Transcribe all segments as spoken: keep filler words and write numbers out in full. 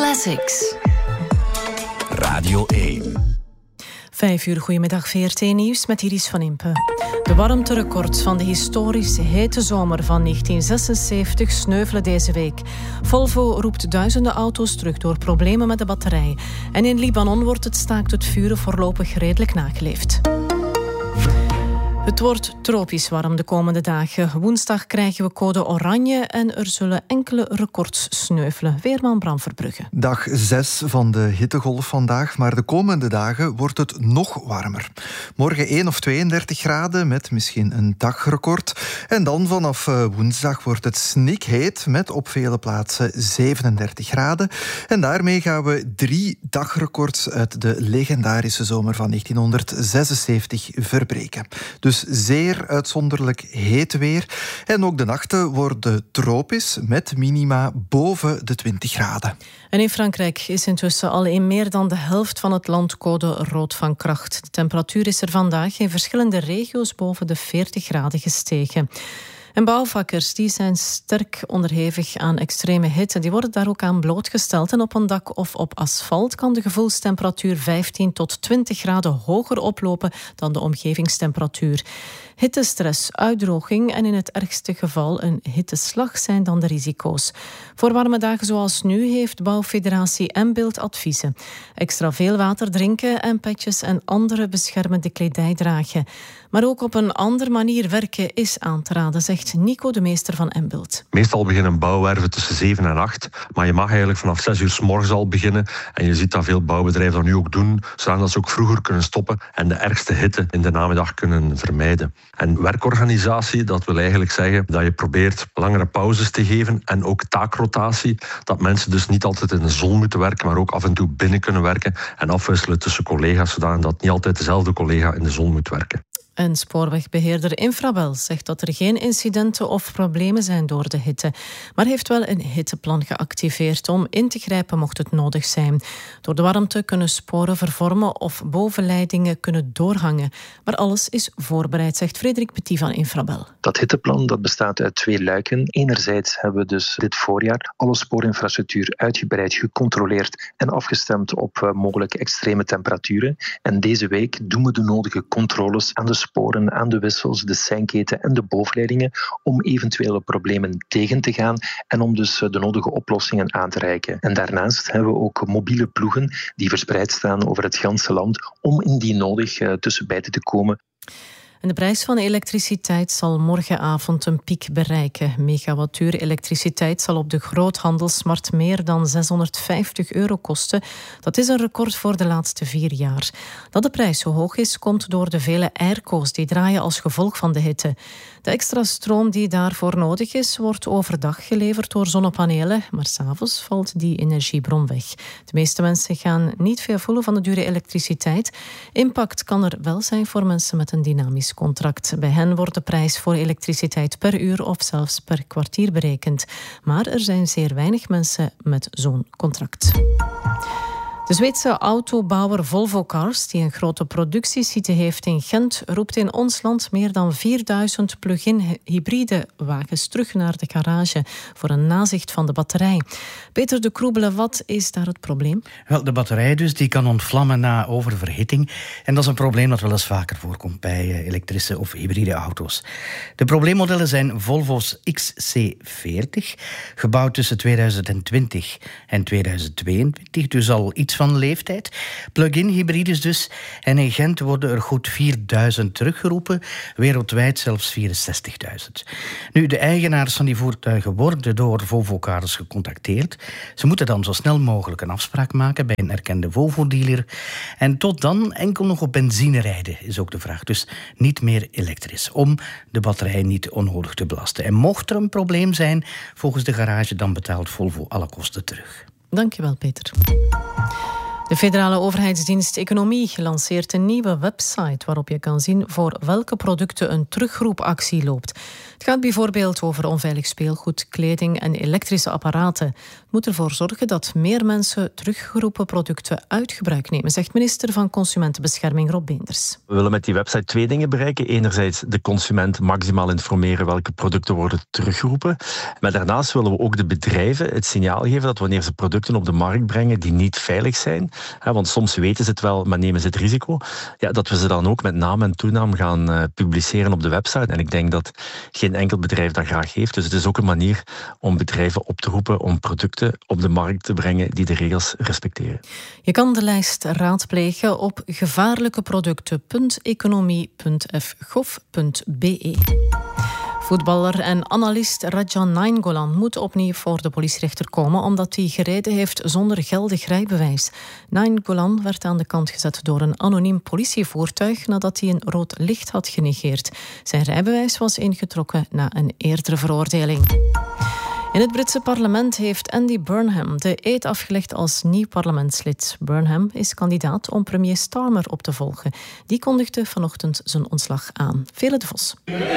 Classics. Radio één. Vijf uur, goedemiddag, V R T Nieuws met Iris van Impe. De warmterecords van de historisch hete zomer van negentien zesenzeventig sneuvelen deze week. Volvo roept duizenden auto's terug door problemen met de batterij. En in Libanon wordt het staakt het vuren voorlopig redelijk nageleefd. Het wordt tropisch warm de komende dagen. Woensdag krijgen we code oranje en er zullen enkele records sneuvelen. Weerman Bram Verbrugge. Dag zes van de hittegolf vandaag, maar de komende dagen wordt het nog warmer. Morgen één of tweeëndertig graden met misschien een dagrecord. En dan vanaf woensdag wordt het snikheet met op vele plaatsen zevenendertig graden. En daarmee gaan we drie dagrecords uit de legendarische zomer van negentienhonderdzesenzeventig verbreken. Dus zeer uitzonderlijk heet weer. En ook de nachten worden tropisch met minima boven de twintig graden. En in Frankrijk is intussen al in meer dan de helft van het land code rood van kracht. De temperatuur is er vandaag in verschillende regio's boven de veertig graden gestegen. En bouwvakkers die zijn sterk onderhevig aan extreme hitte. Die worden daar ook aan blootgesteld. En op een dak of op asfalt kan de gevoelstemperatuur vijftien tot twintig graden hoger oplopen dan de omgevingstemperatuur. Hittestress, uitdroging en in het ergste geval een hitteslag zijn dan de risico's. Voor warme dagen zoals nu heeft bouwfederatie Embilt adviezen. Extra veel water drinken en petjes en andere beschermende kledij dragen. Maar ook op een andere manier werken is aan te raden, zegt Nico de Meester van Embilt. Meestal beginnen bouwwerven tussen zeven en acht, maar je mag eigenlijk vanaf zes uur 's morgens al beginnen. En je ziet dat veel bouwbedrijven dat nu ook doen, zodat ze ook vroeger kunnen stoppen en de ergste hitte in de namiddag kunnen vermijden. En werkorganisatie, dat wil eigenlijk zeggen dat je probeert langere pauzes te geven en ook taakrotatie, dat mensen dus niet altijd in de zon moeten werken, maar ook af en toe binnen kunnen werken en afwisselen tussen collega's, zodat niet altijd dezelfde collega in de zon moet werken. En spoorwegbeheerder Infrabel zegt dat er geen incidenten of problemen zijn door de hitte, maar heeft wel een hitteplan geactiveerd om in te grijpen mocht het nodig zijn. Door de warmte kunnen sporen vervormen of bovenleidingen kunnen doorhangen. Maar alles is voorbereid, zegt Frederik Petit van Infrabel. Dat hitteplan dat bestaat uit twee luiken. Enerzijds hebben we dus dit voorjaar alle spoorinfrastructuur uitgebreid gecontroleerd en afgestemd op uh, mogelijke extreme temperaturen. En deze week doen we de nodige controles aan de sporen, aan de wissels, de seinketen en de bovenleidingen om eventuele problemen tegen te gaan en om dus de nodige oplossingen aan te reiken. En daarnaast hebben we ook mobiele ploegen die verspreid staan over het ganse land om indien nodig uh, tussen beiden te komen. En de prijs van elektriciteit zal morgenavond een piek bereiken. Megawattuur elektriciteit zal op de groothandelsmarkt meer dan zeshonderdvijftig euro kosten. Dat is een record voor de laatste vier jaar. Dat de prijs zo hoog is, komt door de vele airco's die draaien als gevolg van de hitte. De extra stroom die daarvoor nodig is, wordt overdag geleverd door zonnepanelen, maar 's avonds valt die energiebron weg. De meeste mensen gaan niet veel voelen van de dure elektriciteit. Impact kan er wel zijn voor mensen met een dynamisch contract. Bij hen wordt de prijs voor elektriciteit per uur of zelfs per kwartier berekend. Maar er zijn zeer weinig mensen met zo'n contract. De Zweedse autobouwer Volvo Cars, die een grote productiesite heeft in Gent, roept in ons land meer dan vierduizend plug-in hybride wagens terug naar de garage voor een nazicht van de batterij. Peter de Kroebele, wat is daar het probleem? Wel, de batterij dus, die kan ontvlammen na oververhitting. En dat is een probleem dat wel eens vaker voorkomt bij elektrische of hybride auto's. De probleemmodellen zijn Volvo's X C veertig, gebouwd tussen tweeduizend twintig en tweeduizend tweeëntwintig, dus al iets van leeftijd. Plug-in hybrides dus. En in Gent worden er goed vierduizend teruggeroepen, wereldwijd zelfs vierenzestigduizend. Nu, de eigenaars van die voertuigen worden door Volvo Cars gecontacteerd. Ze moeten dan zo snel mogelijk een afspraak maken bij een erkende Volvo-dealer. En tot dan enkel nog op benzine rijden, is ook de vraag. Dus niet meer elektrisch, om de batterij niet onnodig te belasten. En mocht er een probleem zijn, volgens de garage, dan betaalt Volvo alle kosten terug. Dankjewel, Peter. De federale overheidsdienst Economie lanceert een nieuwe website waarop je kan zien voor welke producten een terugroepactie loopt. Het gaat bijvoorbeeld over onveilig speelgoed, kleding en elektrische apparaten. moet ervoor zorgen dat meer mensen teruggeroepen producten uit gebruik nemen, zegt minister van Consumentenbescherming Rob Beenders. We willen met die website twee dingen bereiken. Enerzijds de consument maximaal informeren welke producten worden teruggeroepen. Maar daarnaast willen we ook de bedrijven het signaal geven dat wanneer ze producten op de markt brengen die niet veilig zijn, want soms weten ze het wel, maar nemen ze het risico, ja, dat we ze dan ook met naam en toenaam gaan uh, publiceren op de website. En ik denk dat geen enkel bedrijf dat graag heeft. Dus het is ook een manier om bedrijven op te roepen om producten op de markt te brengen die de regels respecteren. Je kan de lijst raadplegen op gevaarlijkeproducten punt economie punt f gov punt b e. Voetballer en analist Rajan Nainggolan moet opnieuw voor de politierechter komen omdat hij gereden heeft zonder geldig rijbewijs. Nainggolan werd aan de kant gezet door een anoniem politievoertuig nadat hij een rood licht had genegeerd. Zijn rijbewijs was ingetrokken na een eerdere veroordeling. In het Britse parlement heeft Andy Burnham de eed afgelegd als nieuw parlementslid. Burnham is kandidaat om premier Starmer op te volgen. Die kondigde vanochtend zijn ontslag aan. Vele de Vos.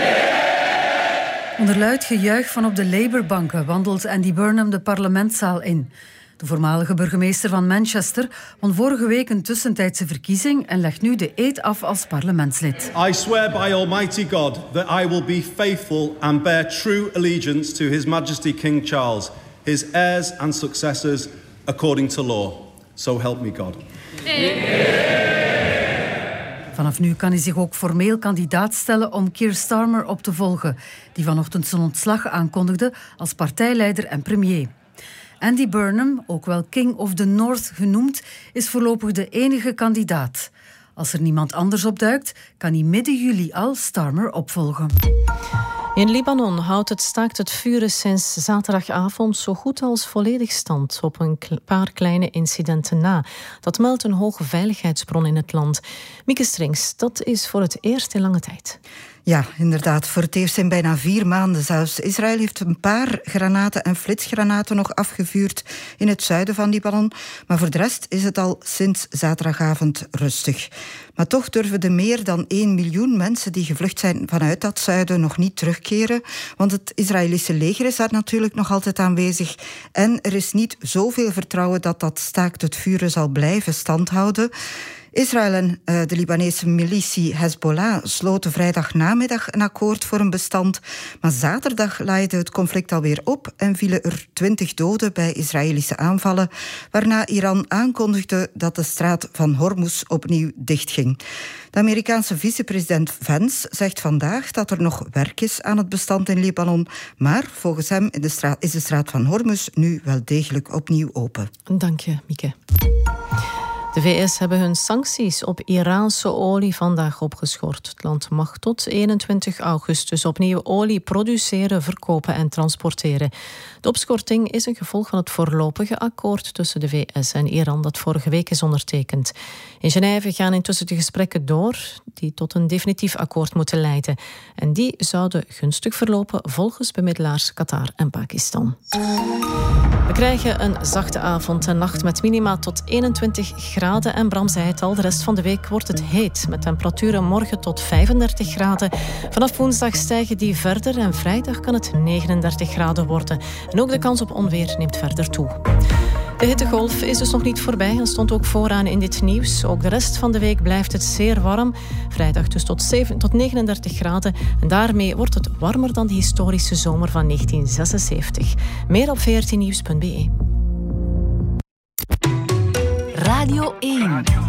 Onder luid gejuich van op de Labour-banken wandelt Andy Burnham de parlementszaal in. De voormalige burgemeester van Manchester won vorige week een tussentijdse verkiezing en legt nu de eed af als parlementslid. I swear by Almighty God that I will be faithful and bear true allegiance to His Majesty King Charles, his heirs and successors, according to law. So help me God. Vanaf nu kan hij zich ook formeel kandidaat stellen om Keir Starmer op te volgen, die vanochtend zijn ontslag aankondigde als partijleider en premier. Andy Burnham, ook wel King of the North genoemd, is voorlopig de enige kandidaat. Als er niemand anders opduikt, kan hij midden juli al Starmer opvolgen. In Libanon houdt het staakt het vuren sinds zaterdagavond zo goed als volledig stand op een paar kleine incidenten na. Dat meldt een hoge veiligheidsbron in het land. Mieke Strings, dat is voor het eerst in lange tijd. Ja, inderdaad. Voor het eerst in bijna vier maanden zelfs. Israël heeft een paar granaten en flitsgranaten nog afgevuurd in het zuiden van Libanon. Maar voor de rest is het al sinds zaterdagavond rustig. Maar toch durven de meer dan één miljoen mensen die gevlucht zijn vanuit dat zuiden nog niet terugkeren. Want het Israëlische leger is daar natuurlijk nog altijd aanwezig. En er is niet zoveel vertrouwen dat dat staakt het vuren zal blijven standhouden. Israël en uh, de Libanese militie Hezbollah sloten vrijdagnamiddag een akkoord voor een bestand. Maar zaterdag laaide het conflict alweer op en vielen er twintig doden bij Israëlische aanvallen, waarna Iran aankondigde dat de straat van Hormuz opnieuw dichtging. De Amerikaanse vicepresident Vance zegt vandaag dat er nog werk is aan het bestand in Libanon, maar volgens hem in de straat, is de straat van Hormuz nu wel degelijk opnieuw open. Dank je, Mieke. De V S hebben hun sancties op Iraanse olie vandaag opgeschort. Het land mag tot eenentwintig augustus opnieuw olie produceren, verkopen en transporteren. De opschorting is een gevolg van het voorlopige akkoord tussen de V S en Iran dat vorige week is ondertekend. In Genève gaan intussen de gesprekken door die tot een definitief akkoord moeten leiden. En die zouden gunstig verlopen volgens bemiddelaars Qatar en Pakistan. We krijgen een zachte avond en nacht met minima tot eenentwintig graden. En Bram zei het al, de rest van de week wordt het heet. Met temperaturen morgen tot vijfendertig graden. Vanaf woensdag stijgen die verder en vrijdag kan het negenendertig graden worden. En ook de kans op onweer neemt verder toe. De hittegolf is dus nog niet voorbij en stond ook vooraan in dit nieuws. Ook de rest van de week blijft het zeer warm. Vrijdag dus tot, zeven, tot negenendertig graden. En daarmee wordt het warmer dan de historische zomer van negentien zesenzeventig. Meer op veertien nieuws punt b e. Radio één.